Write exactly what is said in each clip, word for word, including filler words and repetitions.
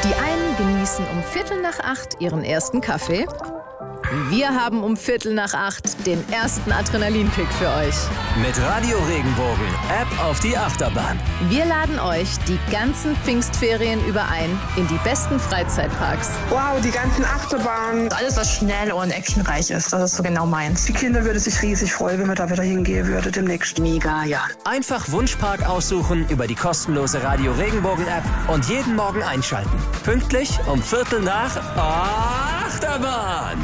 Die einen genießen um Viertel nach acht ihren ersten Kaffee. Wir haben um Viertel nach acht den ersten Adrenalinkick für euch. Mit Radio Regenbogen, App auf die Achterbahn. Wir laden euch die ganzen Pfingstferien über ein in die besten Freizeitparks. Wow, die ganzen Achterbahnen. Alles, was schnell und actionreich ist, das ist so genau meins. Die Kinder würden sich riesig freuen, wenn man da wieder hingehen würde demnächst. Mega, ja. Einfach Wunschpark aussuchen über die kostenlose Radio Regenbogen App und jeden Morgen einschalten. Pünktlich um Viertel nach Achterbahn.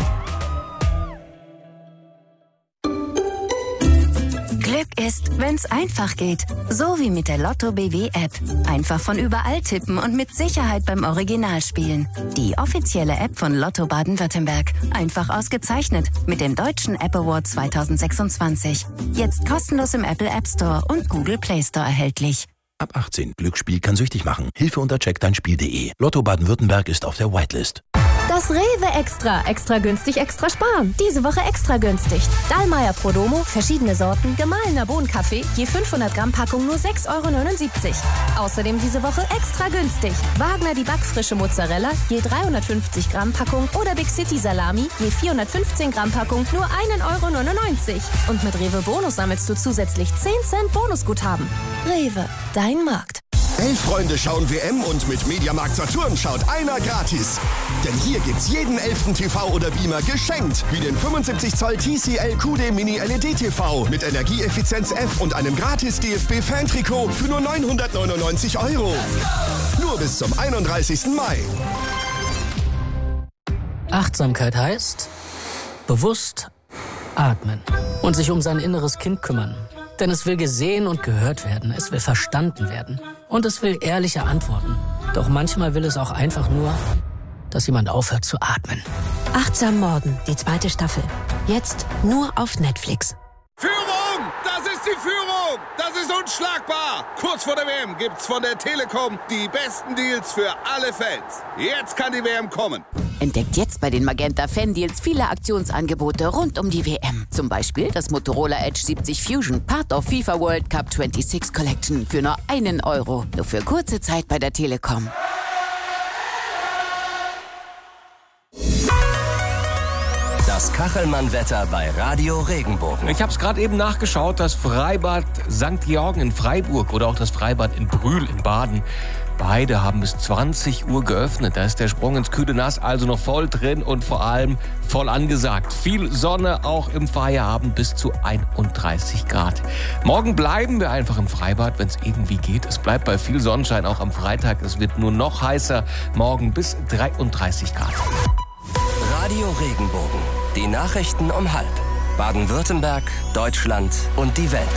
Glück ist, wenn's einfach geht. So wie mit der Lotto B W App. Einfach von überall tippen und mit Sicherheit beim Original spielen. Die offizielle App von Lotto Baden-Württemberg. Einfach ausgezeichnet mit dem Deutschen App Award zwanzig sechsundzwanzig. Jetzt kostenlos im Apple App Store und Google Play Store erhältlich. Ab achtzehn. Glücksspiel kann süchtig machen. Hilfe unter check dein spiel punkt de. Lotto Baden-Württemberg ist auf der Whitelist. Das Rewe Extra. Extra günstig, extra sparen. Diese Woche extra günstig. Dallmayr Prodomo, verschiedene Sorten, gemahlener Bohnenkaffee, je fünfhundert Gramm Packung nur sechs Euro neunundsiebzig. Außerdem diese Woche extra günstig. Wagner die backfrische Mozzarella, je dreihundertfünfzig Gramm Packung oder Big City Salami, je vierhundertfünfzehn Gramm Packung nur ein Euro neunundneunzig. Und mit Rewe Bonus sammelst du zusätzlich zehn Cent Bonusguthaben. Rewe, dein Markt. Elf Freunde schauen W M und mit Mediamarkt Saturn schaut einer gratis. Denn hier gibt's jeden elften T V oder Beamer geschenkt. Wie den fünfundsiebzig Zoll T C L Q D Mini L E D T V mit Energieeffizienz F und einem gratis D F B-Fan-Trikot für nur neunhundertneunundneunzig Euro. Nur bis zum einunddreißigsten Mai. Achtsamkeit heißt bewusst atmen und sich um sein inneres Kind kümmern. Denn es will gesehen und gehört werden, es will verstanden werden und es will ehrliche Antworten. Doch manchmal will es auch einfach nur, dass jemand aufhört zu atmen. Achtsam Morden, die zweite Staffel. Jetzt nur auf Netflix. Führung! Das ist die Führung! Das ist unschlagbar! Kurz vor der W M gibt's von der Telekom die besten Deals für alle Fans. Jetzt kann die W M kommen. Entdeckt jetzt bei den Magenta Fan Deals viele Aktionsangebote rund um die W M. Zum Beispiel das Motorola Edge siebzig Fusion, Part of FIFA World Cup sechsundzwanzig Collection für nur einen Euro. Nur für kurze Zeit bei der Telekom. Das Kachelmann-Wetter bei Radio Regenbogen. Ich habe es gerade eben nachgeschaut, das Freibad Sankt Georgen in Freiburg oder auch das Freibad in Brühl in Baden. Beide haben bis zwanzig Uhr geöffnet. Da ist der Sprung ins kühle Nass also noch voll drin und vor allem voll angesagt. Viel Sonne auch im Feierabend bis zu einunddreißig Grad. Morgen bleiben wir einfach im Freibad, wenn es irgendwie geht. Es bleibt bei viel Sonnenschein auch am Freitag. Es wird nur noch heißer. Morgen bis dreiunddreißig Grad. Radio Regenbogen. Die Nachrichten um halb. Baden-Württemberg, Deutschland und die Welt.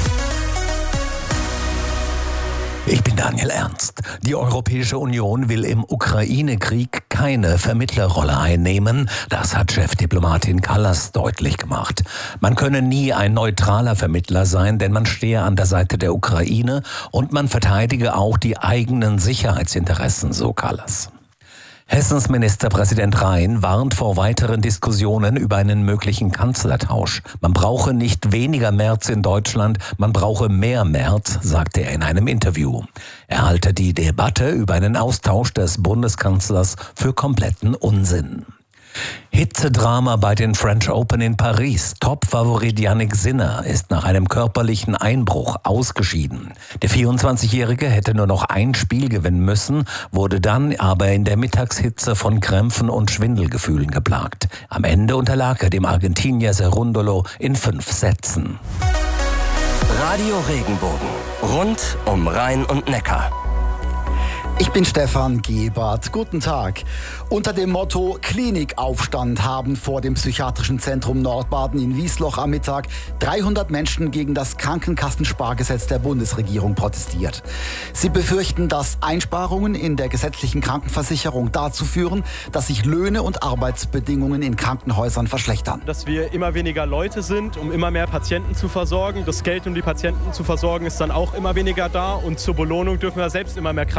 Ich bin Daniel Ernst. Die Europäische Union will im Ukraine-Krieg keine Vermittlerrolle einnehmen. Das hat Chefdiplomatin Kallas deutlich gemacht. Man könne nie ein neutraler Vermittler sein, denn man stehe an der Seite der Ukraine und man verteidige auch die eigenen Sicherheitsinteressen, so Kallas. Hessens Ministerpräsident Rhein warnt vor weiteren Diskussionen über einen möglichen Kanzlertausch. Man brauche nicht weniger Merz in Deutschland, man brauche mehr Merz, sagte er in einem Interview. Er halte die Debatte über einen Austausch des Bundeskanzlers für kompletten Unsinn. Hitzedrama bei den French Open in Paris. Top-Favorit Jannik Sinner ist nach einem körperlichen Einbruch ausgeschieden. Der vierundzwanzigjährige hätte nur noch ein Spiel gewinnen müssen, wurde dann aber in der Mittagshitze von Krämpfen und Schwindelgefühlen geplagt. Am Ende unterlag er dem Argentinier Cerúndolo in fünf Sätzen. Radio Regenbogen. Rund um Rhein und Neckar. Ich bin Stefan Gebert. Guten Tag. Unter dem Motto Klinikaufstand haben vor dem Psychiatrischen Zentrum Nordbaden in Wiesloch am Mittag dreihundert Menschen gegen das Krankenkassenspargesetz der Bundesregierung protestiert. Sie befürchten, dass Einsparungen in der gesetzlichen Krankenversicherung dazu führen, dass sich Löhne und Arbeitsbedingungen in Krankenhäusern verschlechtern. Dass wir immer weniger Leute sind, um immer mehr Patienten zu versorgen. Das Geld, um die Patienten zu versorgen, ist dann auch immer weniger da. Und zur Belohnung dürfen wir selbst immer mehr Krankenkasse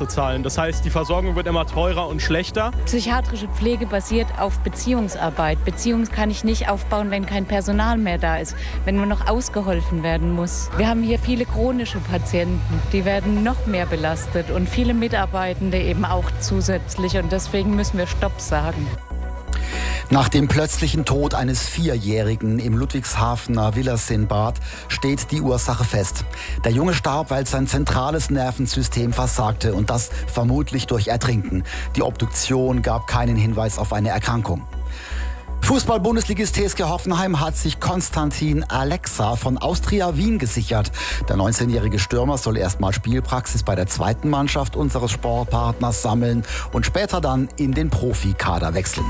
zahlen. Das heißt, die Versorgung wird immer teurer und schlechter. Psychiatrische Pflege basiert auf Beziehungsarbeit. Beziehung kann ich nicht aufbauen, wenn kein Personal mehr da ist, wenn nur noch ausgeholfen werden muss. Wir haben hier viele chronische Patienten, die werden noch mehr belastet und viele Mitarbeitende eben auch zusätzlich und deswegen müssen wir Stopp sagen. Nach dem plötzlichen Tod eines Vierjährigen im Ludwigshafener Villersinn-Bad steht die Ursache fest. Der Junge starb, weil sein zentrales Nervensystem versagte und das vermutlich durch Ertrinken. Die Obduktion gab keinen Hinweis auf eine Erkrankung. Fußball-Bundesligist T S G Hoffenheim hat sich Konstantin Alexa von Austria Wien gesichert. Der neunzehnjährige Stürmer soll erstmal Spielpraxis bei der zweiten Mannschaft unseres Sportpartners sammeln und später dann in den Profikader wechseln.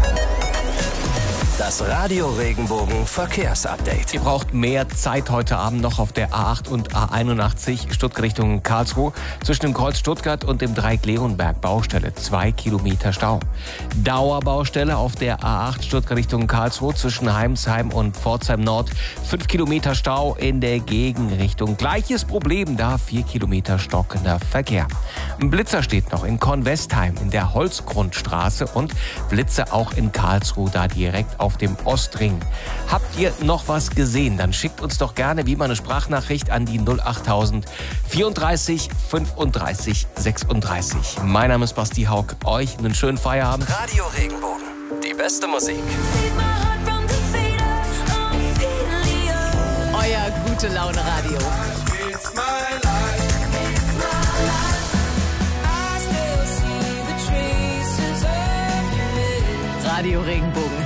Das Radio Regenbogen Verkehrsupdate. Ihr braucht mehr Zeit heute Abend noch auf der A acht und A einundachtzig Stuttgart Richtung Karlsruhe. Zwischen dem Kreuz Stuttgart und dem Dreieck Leonberg Baustelle. Zwei Kilometer Stau. Dauerbaustelle auf der A acht Stuttgart Richtung Karlsruhe zwischen Heimsheim und Pforzheim Nord. Fünf Kilometer Stau in der Gegenrichtung. Gleiches Problem da, vier Kilometer stockender Verkehr. Ein Blitzer steht noch in Kornwestheim in der Holzgrundstraße und Blitze auch in Karlsruhe da direkt auf dem Ostring. Habt ihr noch was gesehen? Dann schickt uns doch gerne wie mal eine Sprachnachricht an die null achttausend vierunddreißig fünfunddreißig sechsunddreißig. Mein Name ist Basti Haug. Euch einen schönen Feierabend. Radio Regenbogen. Die beste Musik. Euer Gute-Laune-Radio. Radio Regenbogen.